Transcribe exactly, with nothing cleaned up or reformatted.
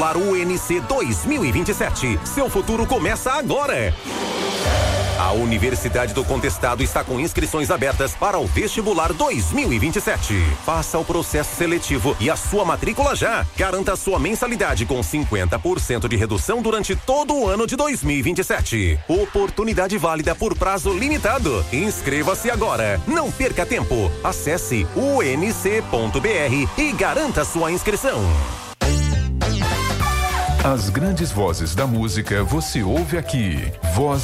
Para o U N C dois mil e vinte e sete, seu futuro começa agora. A Universidade do Contestado está com inscrições abertas para o Vestibular dois mil e vinte e sete. Faça o processo seletivo e a sua matrícula já. Garanta sua mensalidade com cinquenta por cento de redução durante todo o ano de dois mil e vinte e sete. Oportunidade válida por prazo limitado. Inscreva-se agora. Não perca tempo. Acesse u n c ponto b r e garanta sua inscrição. As grandes vozes da música você ouve aqui. Voz